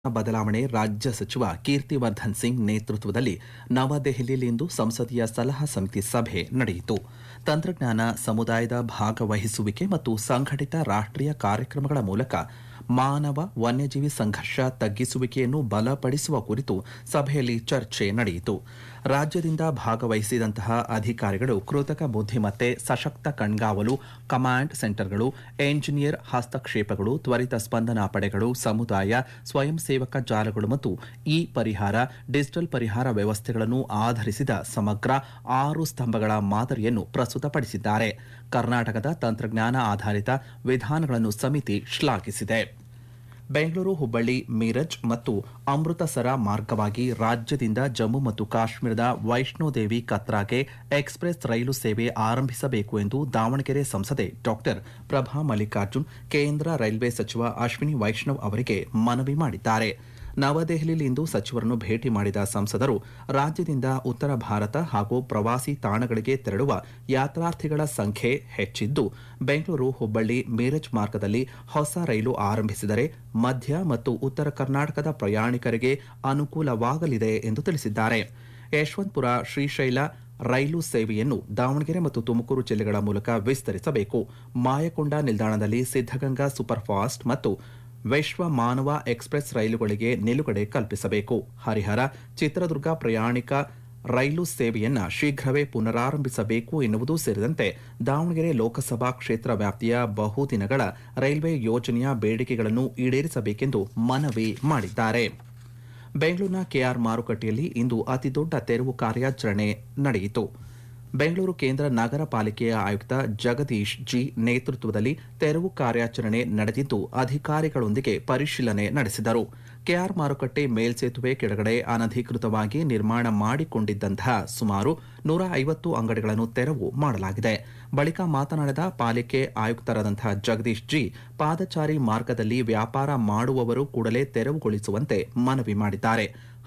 ಬದಲಾವಣೆ ರಾಜ್ಯ ಸಚಿವ ಕೀರ್ತಿವರ್ಧನ್ ಸಿಂಗ್ ನೇತೃತ್ವದಲ್ಲಿ ನವದೆಹಲಿಯಲ್ಲಿಂದು ಸಂಸದೀಯ ಸಲಹಾ ಸಮಿತಿ ಸಭೆ ನಡೆಯಿತು. ತಂತ್ರಜ್ಞಾನ, ಸಮುದಾಯದ ಭಾಗವಹಿಸುವಿಕೆ ಮತ್ತು ಸಂಘಟಿತ ರಾಷ್ಟ್ರೀಯ ಕಾರ್ಯಕ್ರಮಗಳ ಮೂಲಕ ಮಾನವ ವನ್ಯಜೀವಿ ಸಂಘರ್ಷ ತಗ್ಗಿಸುವಿಕೆಯನ್ನು ಬಲಪಡಿಸುವ ಕುರಿತು ಸಭೆಯಲ್ಲಿ ಚರ್ಚೆ ನಡೆಯಿತು. ರಾಜ್ಯದಿಂದ ಭಾಗವಹಿಸಿದಂತಹ ಅಧಿಕಾರಿಗಳು ಕೃತಕ ಬುದ್ಧಿಮತ್ತೆ, ಸಶಕ್ತ ಕಣ್ಗಾವಲು ಕಮಾಂಡ್ ಸೆಂಟರ್ಗಳು, ಎಂಜಿನಿಯರ್ ಹಸ್ತಕ್ಷೇಪಗಳು, ತ್ವರಿತ ಸ್ಪಂದನಾ ಪಡೆಗಳು, ಸಮುದಾಯ ಸ್ವಯಂ ಸೇವಕ ಜಾಲಗಳು ಮತ್ತು ಪರಿಹಾರ ಡಿಜಿಟಲ್ ಪರಿಹಾರ ವ್ಯವಸ್ಥೆಗಳನ್ನು ಆಧರಿಸಿದ ಸಮಗ್ರ 6 ಸ್ತಂಭಗಳ ಮಾದರಿಯನ್ನು ಪ್ರಸ್ತುತಪಡಿಸಿದ್ದಾರೆ. ಕರ್ನಾಟಕದ ತಂತ್ರಜ್ಞಾನ ಆಧಾರಿತ ವಿಧಾನಗಳನ್ನು ಸಮಿತಿ ಶ್ಲಾಘಿಸಿದೆ. ಬೆಂಗಳೂರು, ಹುಬ್ಬಳ್ಳಿ, ಮೀರಜ್ ಮತ್ತು ಅಮೃತಸರ ಮಾರ್ಗವಾಗಿ ರಾಜ್ಯದಿಂದ ಜಮ್ಮು ಮತ್ತು ಕಾಶ್ಮೀರದ ವೈಷ್ಣೋದೇವಿ ಕತ್ರಾಗೆ ಎಕ್ಸ್ಪ್ರೆಸ್ ರೈಲು ಸೇವೆ ಆರಂಭಿಸಬೇಕು ಎಂದು ದಾವಣಗೆರೆ ಸಂಸದೆ ಡಾ ಪ್ರಭಾ ಮಲ್ಲಿಕಾರ್ಜುನ್ ಕೇಂದ್ರ ರೈಲ್ವೆ ಸಚಿವ ಅಶ್ವಿನಿ ವೈಷ್ಣವ್ ಅವರಿಗೆ ಮನವಿ ಮಾಡಿದ್ದಾರೆ. ನವದೆಹಲಿಯಲ್ಲಿಂದು ಸಚಿವರನ್ನು ಭೇಟಿ ಮಾಡಿದ ಸಂಸದರು ರಾಜ್ಯದಿಂದ ಉತ್ತರ ಭಾರತ ಹಾಗೂ ಪ್ರವಾಸಿ ತಾಣಗಳಿಗೆ ತೆರಳುವ ಯಾತ್ರಾರ್ಥಿಗಳ ಸಂಖ್ಯೆ ಹೆಚ್ಚಿದ್ದು, ಬೆಂಗಳೂರು, ಹುಬ್ಬಳ್ಳಿ, ಮೀರಜ್ ಮಾರ್ಗದಲ್ಲಿ ಹೊಸ ರೈಲು ಆರಂಭಿಸಿದರೆ ಮಧ್ಯ ಮತ್ತು ಉತ್ತರ ಕರ್ನಾಟಕದ ಪ್ರಯಾಣಿಕರಿಗೆ ಅನುಕೂಲವಾಗಲಿದೆ ಎಂದು ತಿಳಿಸಿದ್ದಾರೆ. ಯಶವಂತಪುರ ಶ್ರೀಶೈಲ ರೈಲು ಸೇವೆಯನ್ನು ದಾವಣಗೆರೆ ಮತ್ತು ತುಮಕೂರು ಜಿಲ್ಲೆಗಳ ಮೂಲಕ ವಿಸ್ತರಿಸಬೇಕು. ಮಾಯಕೊಂಡ ನಿಲ್ದಾಣದಲ್ಲಿ ಸಿದ್ದಗಂಗಾ ಸೂಪರ್ಫಾಸ್ಟ್ ಮತ್ತು ವಿಶ್ವ ಮಾನವ ಎಕ್ಸ್ಪ್ರೆಸ್ ರೈಲುಗಳಿಗೆ ನಿಲುಗಡೆ ಕಲ್ಪಿಸಬೇಕು. ಹರಿಹರ, ಚಿತ್ರದುರ್ಗ ಪ್ರಯಾಣಿಕ ರೈಲು ಸೇವೆಯನ್ನು ಶೀಘ್ರವೇ ಪುನರಾರಂಭಿಸಬೇಕು ಎನ್ನುವುದು ಸೇರಿದಂತೆ ದಾವಣಗೆರೆ ಲೋಕಸಭಾ ಕ್ಷೇತ್ರ ವ್ಯಾಪ್ತಿಯ ಬಹುದಿನಗಳ ರೈಲ್ವೆ ಯೋಜನೆಯ ಬೇಡಿಕೆಗಳನ್ನು ಈಡೇರಿಸಬೇಕೆಂದು ಮನವಿ ಮಾಡಿದ್ದಾರೆ. ಬೆಂಗಳೂರಿನ ಕೆಆರ್ ಮಾರುಕಟ್ಟೆಯಲ್ಲಿ ಇಂದು ಅತಿದೊಡ್ಡ ತೆರವು ಕಾರ್ಯಾಚರಣೆ ನಡೆಯಿತು. ಬೆಂಗಳೂರು ಕೇಂದ್ರ ನಗರ ಪಾಲಿಕೆಯ ಆಯುಕ್ತ ಜಗದೀಶ್ ಜಿ ನೇತೃತ್ವದಲ್ಲಿ ತೆರವು ಕಾರ್ಯಾಚರಣೆ ನಡೆದಿದ್ದು, ಅಧಿಕಾರಿಗಳೊಂದಿಗೆ ಪರಿಶೀಲನೆ ನಡೆಸಿದರು. ಕೆಆರ್ ಮಾರುಕಟ್ಟೆ ಮೇಲ್ಸೇತುವೆ ಕೆಳಗಡೆ ಅನಧಿಕೃತವಾಗಿ ನಿರ್ಮಾಣ ಮಾಡಿಕೊಂಡಿದ್ದಂತಹ ಸುಮಾರು 150 ಅಂಗಡಿಗಳನ್ನು ತೆರವು ಮಾಡಲಾಗಿದೆ. ಬಳಿಕ ಮಾತನಾಡಿದ ಪಾಲಿಕೆ ಆಯುಕ್ತರಾದಂತಹ ಜಗದೀಶ್ ಜಿ, ಪಾದಚಾರಿ ಮಾರ್ಗದಲ್ಲಿ ವ್ಯಾಪಾರ ಮಾಡುವವರು ಕೂಡಲೇ ತೆರವುಗೊಳಿಸುವಂತೆ ಮನವಿ ಮಾಡಿದ್ದಾರೆ.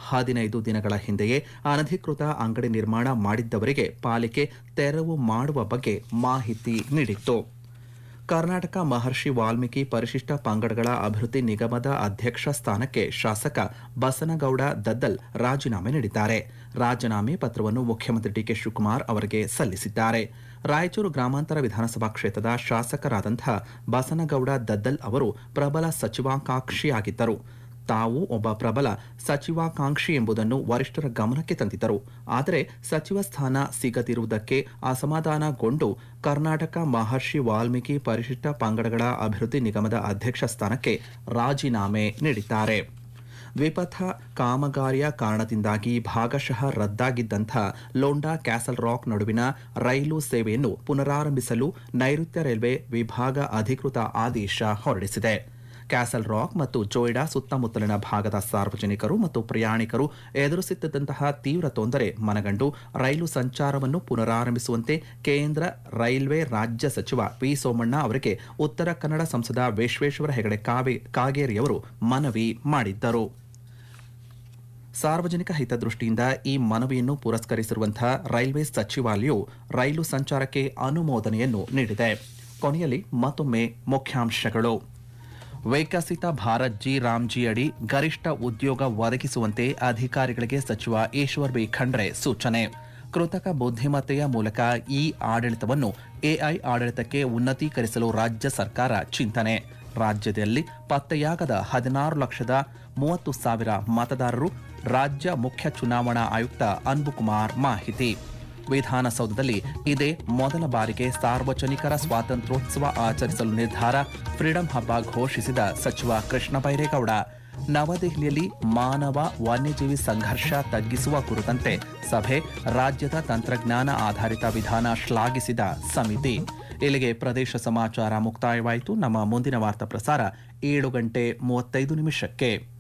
15 ದಿನಗಳ ಹಿಂದೆಯೇ ಅನಧಿಕೃತ ಅಂಗಡಿ ನಿರ್ಮಾಣ ಮಾಡಿದ್ದವರಿಗೆ ಪಾಲಿಕೆ ತೆರವು ಮಾಡುವ ಬಗ್ಗೆ ಮಾಹಿತಿ ನೀಡಿತ್ತು. ಕರ್ನಾಟಕ ಮಹರ್ಷಿ ವಾಲ್ಮೀಕಿ ಪರಿಶಿಷ್ಟ ಪಂಗಡಗಳ ಅಭಿವೃದ್ಧಿ ನಿಗಮದ ಅಧ್ಯಕ್ಷ ಸ್ಥಾನಕ್ಕೆ ಶಾಸಕ ಬಸನಗೌಡ ದದ್ದಲ್ ರಾಜೀನಾಮೆ ನೀಡಿದ್ದಾರೆ. ರಾಜೀನಾಮೆ ಪತ್ರವನ್ನು ಮುಖ್ಯಮಂತ್ರಿ ಡಿಕೆ ಶಿವಕುಮಾರ್ ಅವರಿಗೆ ಸಲ್ಲಿಸಿದ್ದಾರೆ. ರಾಯಚೂರು ಗ್ರಾಮಾಂತರ ವಿಧಾನಸಭಾ ಕ್ಷೇತ್ರದ ಶಾಸಕರಾದಂತಹ ಬಸನಗೌಡ ದದ್ದಲ್ ಅವರು ಪ್ರಬಲ ಸಚಿವಾಕಾಂಕ್ಷಿಯಾಗಿದ್ದರು. ತಾವು ಒಬ್ಬ ಪ್ರಬಲ ಸಚಿವಾಕಾಂಕ್ಷಿ ಎಂಬುದನ್ನು ವರಿಷ್ಠರ ಗಮನಕ್ಕೆ ತಂದಿದ್ದರು. ಆದರೆ ಸಚಿವ ಸ್ಥಾನ ಸಿಗದಿರುವುದಕ್ಕೆ ಅಸಮಾಧಾನಗೊಂಡು ಕರ್ನಾಟಕ ಮಹರ್ಷಿ ವಾಲ್ಮೀಕಿ ಪರಿಶಿಷ್ಟ ಪಂಗಡಗಳ ಅಭಿವೃದ್ಧಿ ನಿಗಮದ ಅಧ್ಯಕ್ಷ ಸ್ಥಾನಕ್ಕೆ ರಾಜೀನಾಮೆ ನೀಡಿದ್ದಾರೆ. ದ್ವಿಪಥ ಕಾಮಗಾರಿಯ ಕಾರಣದಿಂದಾಗಿ ಭಾಗಶಃ ರದ್ದಾಗಿದ್ದಂಥ ಲೋಂಡಾ ಕ್ಯಾಸಲ್ ರಾಕ್ ನಡುವಿನ ರೈಲು ಸೇವೆಯನ್ನು ಪುನರಾರಂಭಿಸಲು ನೈಋತ್ಯ ರೈಲ್ವೆ ವಿಭಾಗ ಅಧಿಕೃತ ಆದೇಶ ಹೊರಡಿಸಿದೆ. ಕ್ಯಾಸಲ್ ರಾಕ್ ಮತ್ತು ಜೋಯಿಡಾ ಸುತ್ತಮುತ್ತಲಿನ ಭಾಗದ ಸಾರ್ವಜನಿಕರು ಮತ್ತು ಪ್ರಯಾಣಿಕರು ಎದುರಿಸುತ್ತಿದ್ದಂತಹ ತೀವ್ರ ತೊಂದರೆ ಮನಗಂಡು ರೈಲು ಸಂಚಾರವನ್ನು ಪುನರಾರಂಭಿಸುವಂತೆ ಕೇಂದ್ರ ರೈಲ್ವೆ ರಾಜ್ಯ ಸಚಿವ ವಿ ಸೋಮಣ್ಣ ಅವರಿಗೆ ಉತ್ತರ ಕನ್ನಡ ಸಂಸದ ವಿಶ್ವೇಶ್ವರ ಹೆಗಡೆ ಕಾಗೇರಿಯವರು ಮನವಿ ಮಾಡಿದ್ದರು. ಸಾರ್ವಜನಿಕ ಹಿತದೃಷ್ಟಿಯಿಂದ ಈ ಮನವಿಯನ್ನು ಪುರಸ್ಕರಿಸಿರುವಂತಹ ರೈಲ್ವೆ ಸಚಿವಾಲಯವು ರೈಲು ಸಂಚಾರಕ್ಕೆ ಅನುಮೋದನೆಯನ್ನು ನೀಡಿದೆ. ಕೊನೆಯಲ್ಲಿ ಮತ್ತೊಮ್ಮೆ ಮುಖ್ಯಾಂಶಗಳು. ವಿಕಸಿತ ಭಾರತ್ ಜಿ ರಾಮ್ಜಿ ಅಡಿ ಗರಿಷ್ಠ ಉದ್ಯೋಗ ಒದಗಿಸುವಂತೆ ಅಧಿಕಾರಿಗಳಿಗೆ ಸಚಿವ ಈಶ್ವರ್ ಬಿ ಖಂಡ್ರೆ ಸೂಚನೆ. ಕೃತಕ ಬುದ್ಧಿಮತ್ತೆಯ ಮೂಲಕ ಆಡಳಿತವನ್ನು ಎಐ ಆಡಳಿತಕ್ಕೆ ಉನ್ನತೀಕರಿಸಲು ರಾಜ್ಯ ಸರ್ಕಾರ ಚಿಂತನೆ. ರಾಜ್ಯದಲ್ಲಿ ಪತ್ತೆಯಾಗದ 16,30,000 ಮತದಾರರು, ರಾಜ್ಯ ಮುಖ್ಯ ಚುನಾವಣಾ ಆಯುಕ್ತ ಅನ್ಬುಕುಮಾರ್ ಮಾಹಿತಿ. ವಿಧಾನಸೌಧದಲ್ಲಿ ಇದೇ ಮೊದಲ ಬಾರಿಗೆ ಸಾರ್ವಜನಿಕರ ಸ್ವಾತಂತ್ರ್ಯೋತ್ಸವ ಆಚರಿಸಲು ನಿರ್ಧಾರ, ಫ್ರೀಡಂ ಹಬ್ಬ ಘೋಷಿಸಿದ ಸಚಿವ ಕೃಷ್ಣ ಬೈರೇಗೌಡ. ನವದೆಹಲಿಯಲ್ಲಿ ಮಾನವ ವನ್ಯಜೀವಿ ಸಂಘರ್ಷ ತಗ್ಗಿಸುವ ಕುರಿತಂತೆ ಸಭೆ, ರಾಜ್ಯದ ತಂತ್ರಜ್ಞಾನ ಆಧಾರಿತ ವಿಧಾನ ಶ್ಲಾಘಿಸಿದ ಸಮಿತಿ. ಇಲ್ಲಿಗೆ ಪ್ರದೇಶ ಸಮಾಚಾರ ಮುಕ್ತಾಯವಾಯಿತು. ನಮ್ಮ ಮುಂದಿನ ವಾರ್ತಾ ಪ್ರಸಾರ 7:35 ನಿಮಿಷಕ್ಕೆ.